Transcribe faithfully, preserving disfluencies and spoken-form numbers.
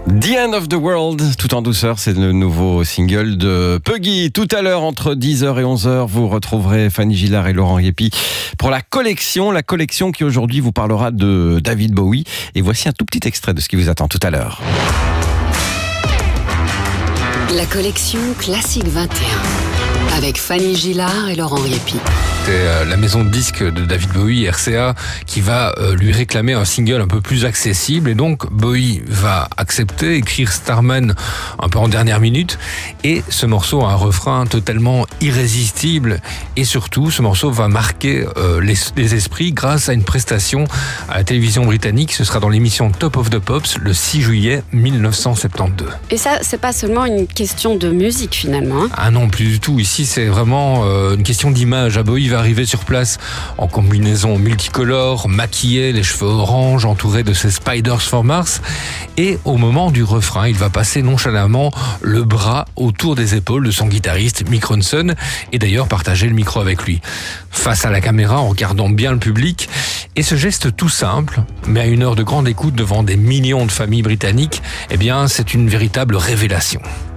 The End of the World, tout en douceur, c'est le nouveau single de Puggy. Tout à l'heure, entre dix heures et onze heures, vous retrouverez Fanny Gillard et Laurent Riepi pour la collection, la collection qui aujourd'hui vous parlera de David Bowie. Et voici un tout petit extrait de ce qui vous attend tout à l'heure. La collection Classique vingt et un avec Fanny Gillard et Laurent Riepi. C'est la maison de disques de David Bowie, R C A, qui va lui réclamer un single un peu plus accessible. Et donc, Bowie va accepter, écrire Starman un peu en dernière minute. Et ce morceau a un refrain totalement irrésistible. Et surtout, ce morceau va marquer euh, les, les esprits grâce à une prestation à la télévision britannique. Ce sera dans l'émission Top of the Pops le six juillet mille neuf cent soixante-douze. Et ça, c'est pas seulement une question de musique finalement. Hein. Ah non, plus du tout. Ici, c'est vraiment euh, une question d'image. À Bowie va arriver sur place en combinaison multicolore, maquillé, les cheveux orange, entouré de ses Spiders for Mars. Et au moment du refrain, il va passer nonchalamment le bras autour des épaules de son guitariste Mick Ronson et d'ailleurs partager le micro avec lui. Face à la caméra, en regardant bien le public. Et ce geste tout simple, mais à une heure de grande écoute devant des millions de familles britanniques, eh bien, c'est une véritable révélation.